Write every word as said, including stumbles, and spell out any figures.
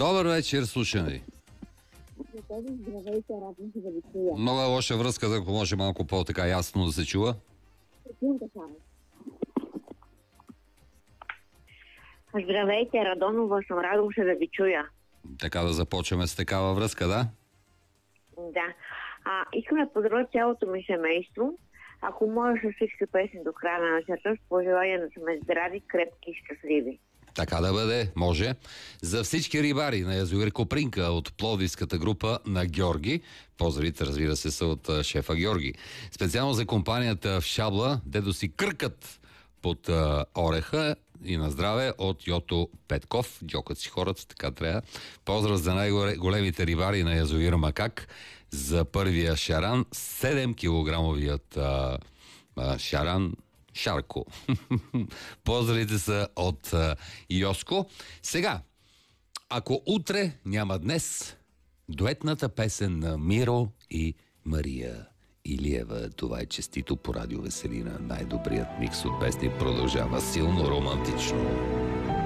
Добър вечер, слушаме ви. Здравейте, радвам се да ви чуя. Много е лоша връзка, ако може малко по-така ясно да се чува. Здравейте, Радонова съм, радвам се да ви чуя. Така да започваме с такава връзка, да? Да. А, искам да поздравя цялото ми семейство. Ако може с всички песни до края на вечерта, с пожелание да сме здрави, крепки и щастливи. Така да бъде, може. За всички рибари на язовир Копринка от пловдивската група на Георги. Поздравите, разбира се, са от а, шефа Георги. Специално за компанията в Шабла, дето си къркат под а, ореха и на здраве от Йото Петков. Дьокат си хората, така трябва. Поздрав за най-големите рибари на язовир Макак. За първия шаран, седем килограмовият а, а, шаран Шарко. Поздравите са от а, Йоско. Сега, ако утре няма днес, дуетната песен на Миро и Мария Илиева. Това е честито по Радио Веселина. Най-добрият микс от песни продължава силно романтично.